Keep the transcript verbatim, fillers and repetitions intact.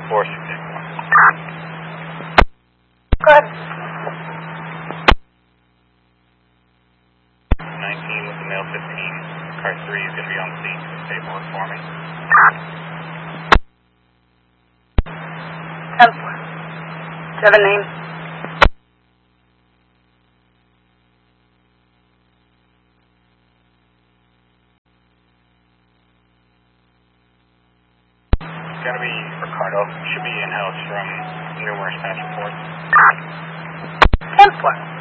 four six eight four. Good. nineteen with the male fifteen. Car three is going to be on scene. Stay forward for me. ten four. Do you have a name? It's got to be Ricardo. Should be in-house from numerous past reports. ten four.